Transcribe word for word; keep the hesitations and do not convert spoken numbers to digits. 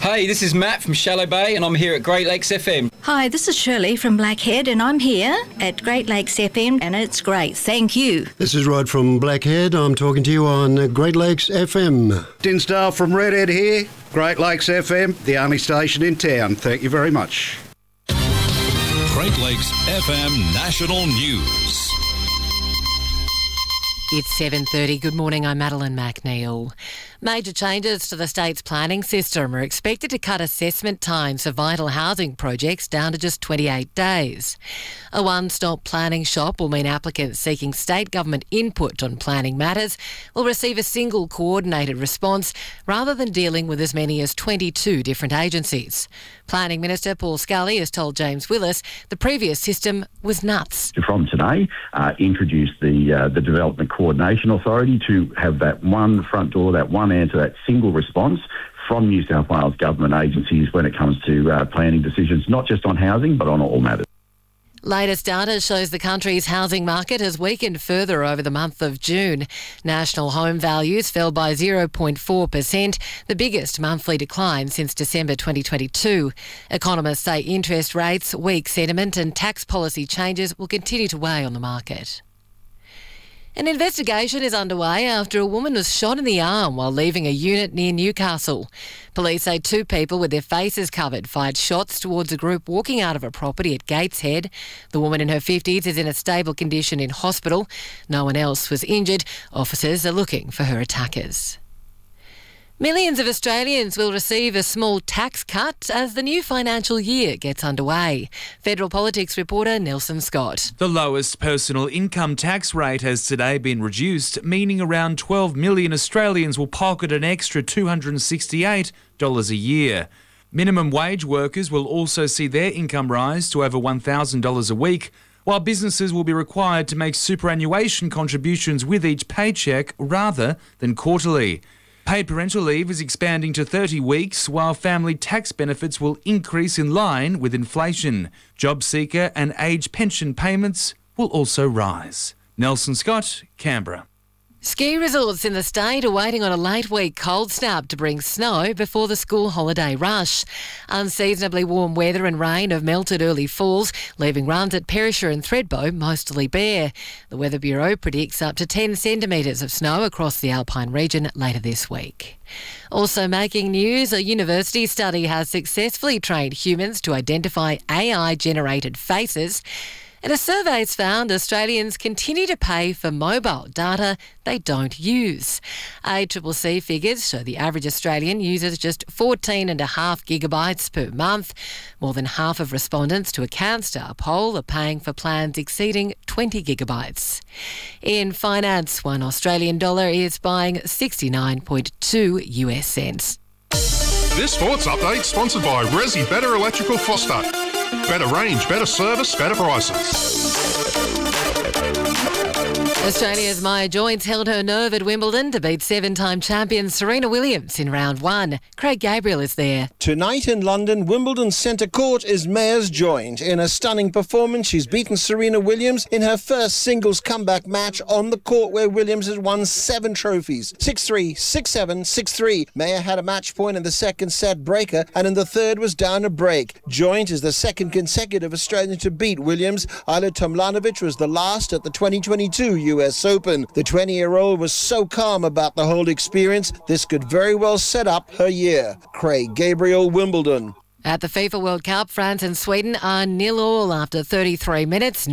Hey, this is Matt from Shallow Bay and I'm here at Great Lakes F M. Hi, this is Shirley from Blackhead and I'm here at Great Lakes F M and it's great. Thank you. This is Rod from Blackhead. I'm talking to you on Great Lakes F M. Dinsdale from Redhead here. Great Lakes F M, the only station in town. Thank you very much. Great Lakes F M National News. It's seven thirty. Good morning, I'm Madeline McNeil. Major changes to the state's planning system are expected to cut assessment times for vital housing projects down to just twenty-eight days. A one-stop planning shop will mean applicants seeking state government input on planning matters will receive a single coordinated response rather than dealing with as many as twenty-two different agencies. Planning Minister Paul Scully has told James Willis the previous system was nuts. From today, uh, introduce the uh, the Development Coordination Authority to have that one front door, that one answer, that single response from New South Wales government agencies when it comes to uh, planning decisions, not just on housing, but on all matters. Latest data shows the country's housing market has weakened further over the month of June. National home values fell by zero point four percent, the biggest monthly decline since December twenty twenty-two. Economists say interest rates, weak sentiment and tax policy changes will continue to weigh on the market. An investigation is underway after a woman was shot in the arm while leaving a unit near Newcastle. Police say two people with their faces covered fired shots towards a group walking out of a property at Gateshead. The woman in her fifties is in a stable condition in hospital. No one else was injured. Officers are looking for her attackers. Millions of Australians will receive a small tax cut as the new financial year gets underway. Federal Politics reporter Nelson Scott. The lowest personal income tax rate has today been reduced, meaning around twelve million Australians will pocket an extra two hundred sixty-eight dollars a year. Minimum wage workers will also see their income rise to over one thousand dollars a week, while businesses will be required to make superannuation contributions with each paycheck rather than quarterly. Paid parental leave is expanding to thirty weeks, while family tax benefits will increase in line with inflation. Job seeker and age pension payments will also rise. Nelson Scott, Canberra. Ski resorts in the state are waiting on a late week cold snap to bring snow before the school holiday rush. Unseasonably warm weather and rain have melted early falls, leaving runs at Perisher and Thredbo mostly bare. The Weather Bureau predicts up to ten centimetres of snow across the Alpine region later this week. Also making news, a university study has successfully trained humans to identify A I-generated faces. And a survey's found Australians continue to pay for mobile data they don't use. A C C C figures show the average Australian uses just fourteen and a half gigabytes per month. More than half of respondents to a CanStar poll are paying for plans exceeding twenty gigabytes. In finance, one Australian dollar is buying sixty-nine point two US cents. This sports update sponsored by Resi Better Electrical Foster. Better range, better service, better prices. Australia's Maya Joyce held her nerve at Wimbledon to beat seven-time champion Serena Williams in round one. Craig Gabriel is there. Tonight in London, Wimbledon centre court is Maya's Joyce. In a stunning performance, she's beaten Serena Williams in her first singles comeback match on the court where Williams has won seven trophies. six three, six seven, six three. Maya had a match point in the second set breaker and in the third was down a break. Joyce is the second consecutive Australian to beat Williams. Ajla Tomljanovic was the last at the twenty twenty-two U S Open. The twenty-year-old was so calm about the whole experience, this could very well set up her year. Craig Gabriel, Wimbledon. At the FIFA World Cup, France and Sweden are nil all after thirty-three minutes.